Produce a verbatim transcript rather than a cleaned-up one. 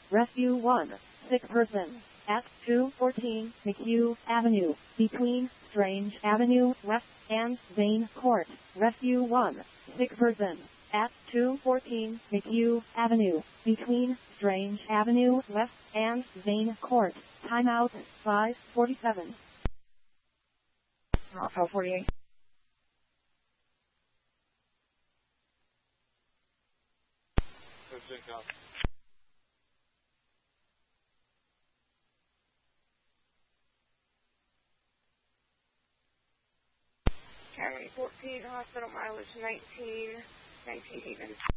Rescue one. Sick person. At two fourteen McHugh Avenue, between Strange Avenue West and Zane Court. Rescue one. Sick person. At two fourteen McHugh Avenue, between Strange Avenue West and Zane Court. Timeout five forty-seven. Rockville forty-eight. County fourteen, hospital mileage nineteen, nineteen even.